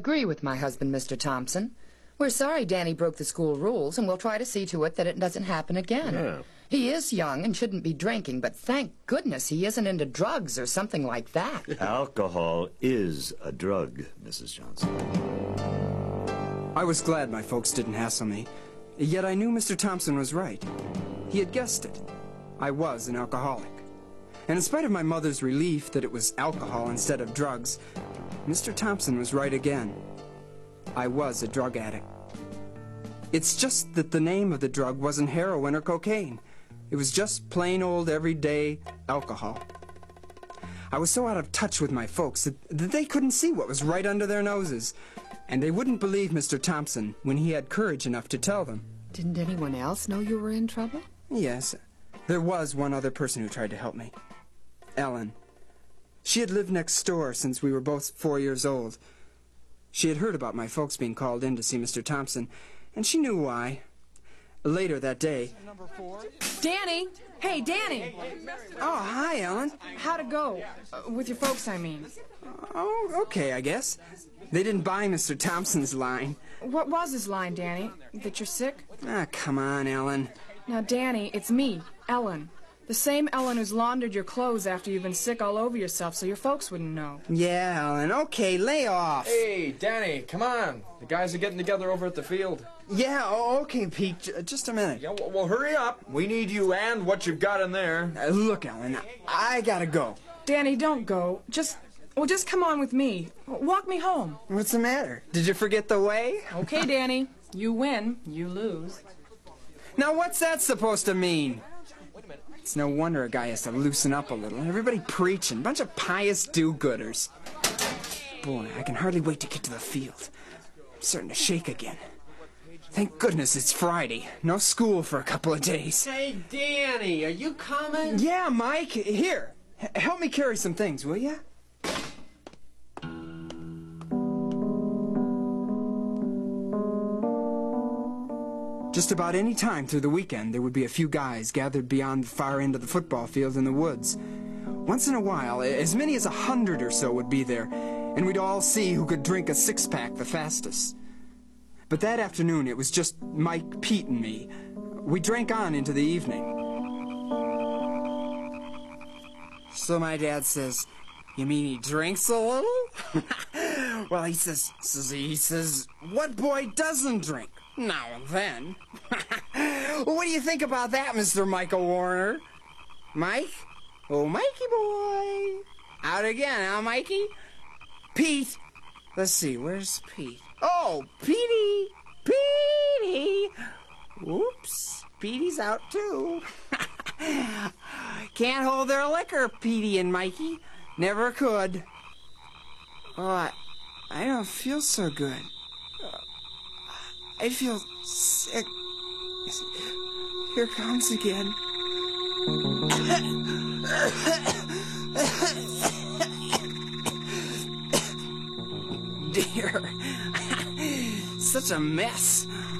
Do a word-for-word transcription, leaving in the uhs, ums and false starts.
agree with my husband, Mister Thompson. We're sorry Danny broke the school rules, and we'll try to see to it that it doesn't happen again. Yeah. He is young and shouldn't be drinking, but thank goodness he isn't into drugs or something like that. Alcohol is a drug, Missus Johnson. I was glad my folks didn't hassle me, yet I knew Mister Thompson was right. He had guessed it. I was an alcoholic. And in spite of my mother's relief that it was alcohol instead of drugs, Mister Thompson was right again. I was a drug addict. It's just that the name of the drug wasn't heroin or cocaine. It was just plain old everyday alcohol. I was so out of touch with my folks that, that they couldn't see what was right under their noses. And they wouldn't believe Mister Thompson when he had courage enough to tell them. Didn't anyone else know you were in trouble? Yes, there was one other person who tried to help me. Ellen. She had lived next door since we were both four years old. She had heard about my folks being called in to see Mister Thompson, and she knew why. Later that day... Danny! Hey, Danny! Oh, hi, Ellen. How'd it go? Uh, with your folks, I mean. Oh, okay, I guess. They didn't buy Mister Thompson's line. What was his line, Danny? That you're sick? Ah, come on, Ellen. Now, Danny, it's me, Ellen. The same Ellen who's laundered your clothes after you've been sick all over yourself so your folks wouldn't know. Yeah, Ellen, okay, lay off. Hey, Danny, come on. The guys are getting together over at the field. Yeah, oh, okay, Pete, J just a minute. Yeah, well, well, hurry up. We need you and what you've got in there. Uh, look, Ellen, I gotta go. Danny, don't go. Just, well, just come on with me. Walk me home. What's the matter? Did you forget the way? Okay, Danny. You win, you lose. Now, what's that supposed to mean? It's no wonder a guy has to loosen up a little. Everybody preaching. Bunch of pious do-gooders. Boy, I can hardly wait to get to the field. I'm starting to shake again. Thank goodness it's Friday. No school for a couple of days. Hey, Danny, are you coming? Yeah, Mike. Here. H help me carry some things, will ya? Just about any time through the weekend, there would be a few guys gathered beyond the far end of the football field in the woods. Once in a while, as many as a hundred or so would be there, and we'd all see who could drink a six-pack the fastest. But that afternoon, it was just Mike, Pete, and me. We drank on into the evening. So my dad says, "You mean he drinks a little?" Well, he says, says, he says, "What boy doesn't drink? Now and then." Well, what do you think about that, Mister Michael Warner? Mike? Oh, Mikey boy. Out again, huh, Mikey? Pete? Let's see, where's Pete? Oh, Petey! Petey! Oops, Petey's out too. Can't hold their liquor, Petey and Mikey. Never could. Oh, I, I don't feel so good. I feel sick. Here it comes again. Dear. Such a mess.